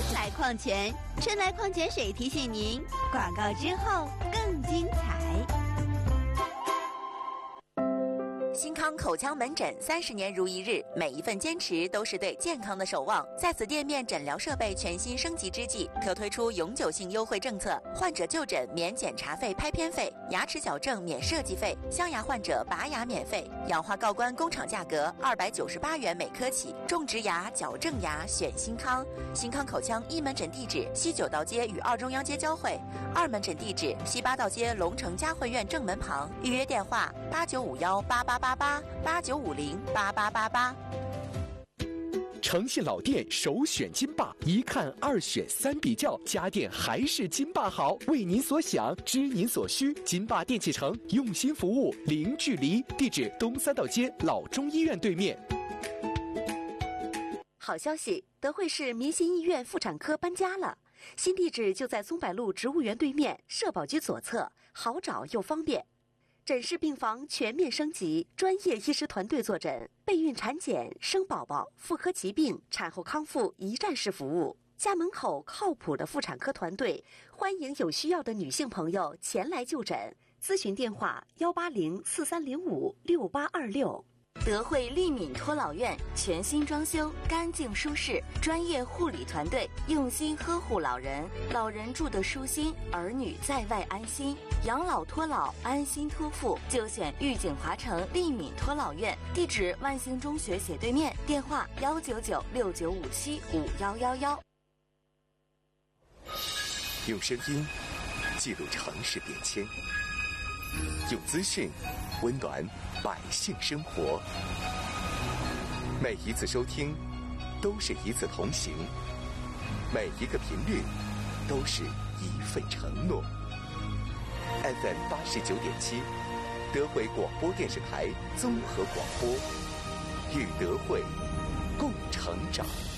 来矿泉，春来矿泉水提醒您，广告之后更精彩。 新康口腔门诊30年如一日，每一份坚持都是对健康的守望。在此店面诊疗设备全新升级之际，可推出永久性优惠政策：患者就诊免检查费、拍片费，牙齿矫正免设计费，镶牙患者拔牙免费，氧化锆关工厂价格298元每颗起。种植牙、矫正牙选新康。新康口腔一门诊地址西九道街与二中央街交汇，2门诊地址西八道街龙城嘉汇苑正门旁。预约电话8951888889508888。 诚信老店首选金霸，一看2选3比较，家电还是金霸好。为您所想，知您所需，金霸电器城用心服务，零距离。地址东三道街老中医院对面。 好消息，德惠市民心医院妇产科搬家了，新地址就在松柏路植物园对面，社保局左侧，好找又方便。诊室病房全面升级，专业医师团队坐诊，备孕产检、生宝宝、妇科疾病、产后康复一站式服务。家门口靠谱的妇产科团队，欢迎有需要的女性朋友前来就诊。咨询电话18043056826。 德惠利敏托老院全新装修，干净舒适，专业护理团队用心呵护老人，老人住得舒心，儿女在外安心。养老托老，安心托付，就选玉景华城利敏托老院。地址万兴中学斜对面，电话19969575111。 用声音记录城市变迁，用资讯温暖百姓生活。每一次收听都是一次同行，每一个频率都是一份承诺。FM 89.7，德惠广播电视台综合广播，与德惠共成长。